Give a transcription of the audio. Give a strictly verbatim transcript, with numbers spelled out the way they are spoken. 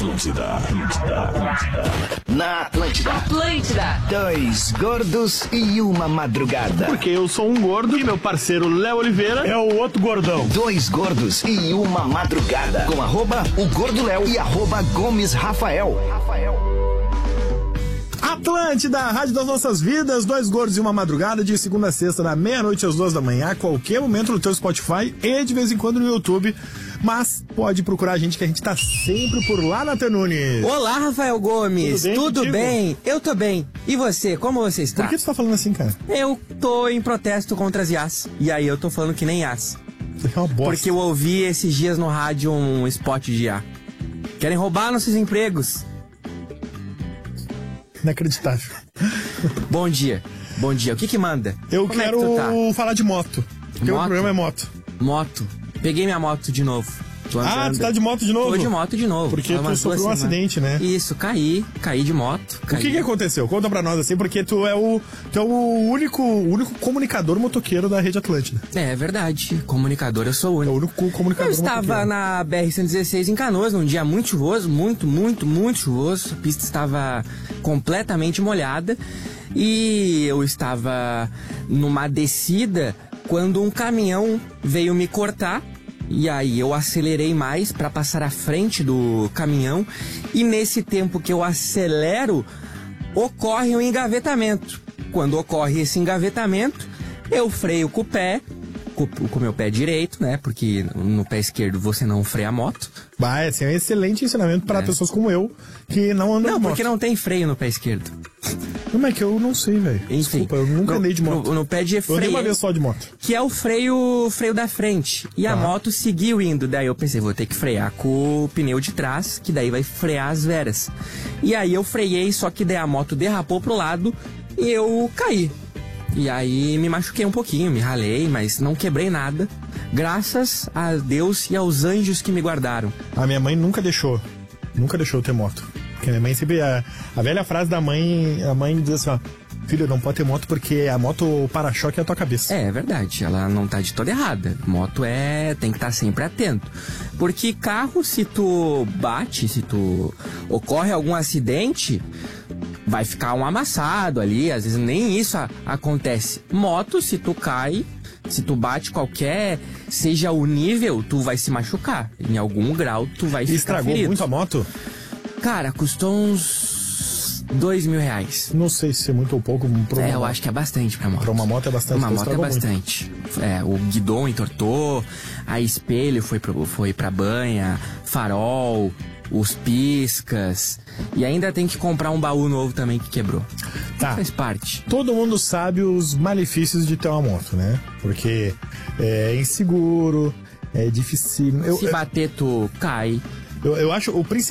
Atlântida, Atlântida, Atlântida. Na Atlântida. Atlântida. Dois gordos e uma madrugada. Porque eu sou um gordo e meu parceiro Léo Oliveira é o outro gordão. Dois gordos e uma madrugada. Com arroba o Gordo Léo e arroba Gomes Rafael. Atlântida, a rádio das nossas vidas, dois gordos e uma madrugada, de segunda a sexta, da meia-noite às duas da manhã, a qualquer momento no teu Spotify e de vez em quando no YouTube. Mas pode procurar a gente, que a gente tá sempre por lá, Nathan Nunes. Olá, Rafael Gomes. Tudo bem? Tudo bem? Eu tô bem. E você, como você está? Por que tu tá falando assim, cara? Eu tô em protesto contra as I As. E aí eu tô falando que nem I As. É uma bosta. Porque eu ouvi esses dias no rádio um spot de I A. Querem roubar nossos empregos. Inacreditável. Bom dia. Bom dia. O que que manda? Eu Como quero é que tu tá? falar de moto. Porque o Moto? programa é moto. Moto. Peguei minha moto de novo. Tô Ah, andando. tu tá de moto de novo? Tô de moto de novo. Porque Há tu umas sofreu duas um semanas. acidente, né? Isso, caí. Caí de moto. O Caí. que que aconteceu? Conta pra nós, assim, porque tu é o, tu é o único, o único comunicador motoqueiro da Rede Atlântida. É, é verdade. Comunicador, eu sou o É o único. único comunicador Eu estava motoqueiro. na B R cento e dezesseis em Canoas, num dia muito chuvoso, muito, muito, muito chuvoso. A pista estava completamente molhada e eu estava numa descida quando um caminhão veio me cortar. E aí eu acelerei mais para passar à frente do caminhão e nesse tempo que eu acelero, ocorre um engavetamento. Quando ocorre esse engavetamento, eu freio com o pé, com o meu pé direito, né? Porque no pé esquerdo você não freia a moto. Bah, esse é um excelente ensinamento para É. pessoas como eu, que não andam Não, de moto. porque não tem freio no pé esquerdo. Não, é que eu não sei, velho. Enfim, Desculpa, eu nunca no, andei de moto. No, no pé de Eu andei freio, uma vez só de moto. que é o freio, freio da frente. E a Tá. moto seguiu indo. Daí eu pensei, vou ter que frear com o pneu de trás, que daí vai frear as veras. E aí eu freiei, só que daí a moto derrapou pro lado e eu caí. E aí me machuquei um pouquinho, me ralei, mas não quebrei nada. Graças a Deus e aos anjos que me guardaram. A minha mãe nunca deixou. Nunca deixou eu ter moto. Porque a minha mãe sempre... A, a velha frase da mãe... A mãe diz assim, ó... Filho, não pode ter moto porque a moto, o para-choque é a tua cabeça. É, é verdade, ela não tá de toda errada. Moto é... tem que estar sempre atento. Porque carro, se tu bate, se tu ocorre algum acidente, vai ficar um amassado ali, às vezes nem isso a, acontece. Moto, se tu cai, se tu bate qualquer, seja o nível, tu vai se machucar. Em algum grau, tu vai E ficar estragou ferido. muito a moto? Cara, custou uns dois mil reais. Não sei se é muito ou pouco. Pra uma É, eu moto. acho que é bastante pra moto. Pra uma moto é bastante. Uma então moto é estragou muito. bastante. É, o guidão entortou, a espelho foi, pro, foi pra banha, farol, os piscas. E ainda tem que comprar um baú novo também que quebrou. Tá. Faz parte. Todo mundo sabe os malefícios de ter uma moto, né? Porque é inseguro, é difícil. Eu, Se bater, tu cai. eu, eu acho o principal.